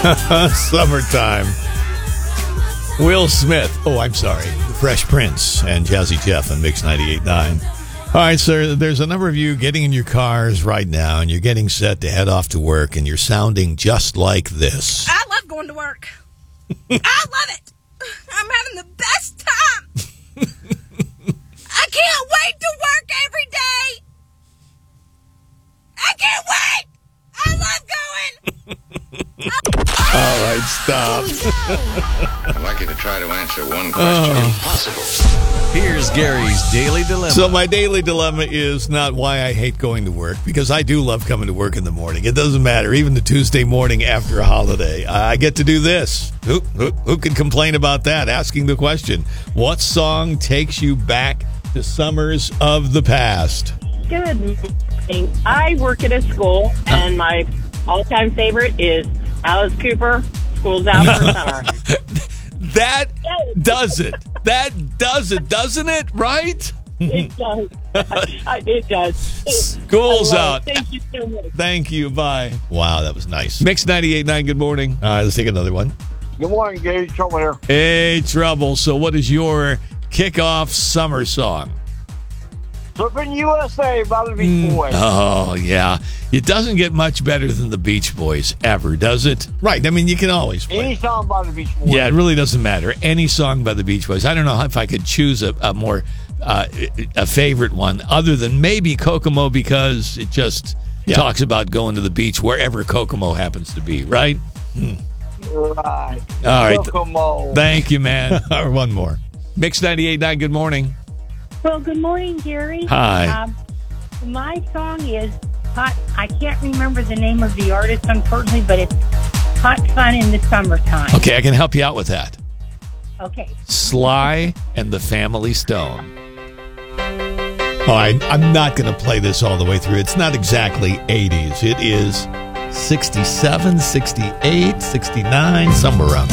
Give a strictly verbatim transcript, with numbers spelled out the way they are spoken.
Summertime. Will Smith. Oh, I'm sorry. The Fresh Prince and Jazzy Jeff on Mix ninety-eight point nine. All right, sir, there's a number of you getting in your cars right now, and you're getting set to head off to work, and you're sounding just like this. I love going to work. I love it. I'm having the best time. I can't wait to work every day. I can't wait. I love going. All right, stop. I'd like you to try to answer one question. Oh. Impossible. Here's Gary's Daily Dilemma. So my daily dilemma is not why I hate going to work, because I do love coming to work in the morning. It doesn't matter. Even the Tuesday morning after a holiday, I get to do this. Who, who, who can complain about that? Asking the question, what song takes you back to summers of the past? Good morning. I work at a school, and my all-time favorite is Alice Cooper, School's Out for Summer. That does it. That does it, doesn't it? Right? It does. It does. School's out. It. Thank you so much. Thank you. Bye. Wow, that was nice. Mix ninety-eight point nine, good morning. All right, let's take another one. Good morning, Gage. Trouble here. Hey, Trouble. So what is your kickoff summer song? Surfing U S A by the Beach Boys. Oh, yeah. It doesn't get much better than the Beach Boys ever, does it? Right. I mean, you can always play. Any song by the Beach Boys. Yeah, it really doesn't matter. Any song by the Beach Boys. I don't know if I could choose a, a more uh, a favorite one other than maybe Kokomo, because it just yeah. talks about going to the beach wherever Kokomo happens to be, right? Hmm. Right. All right. Kokomo. Thank you, man. Or one more. Mix ninety-eight point nine, good morning. Well, good morning, Gary. Hi. Um, my song is Hot. I can't remember the name of the artist, unfortunately, but it's Hot Fun in the Summertime. Okay, I can help you out with that. Okay. Sly and the Family Stone. All right, I'm not going to play this all the way through. It's not exactly eighties. It is sixty-seven, sixty-eight, sixty-nine, somewhere around there.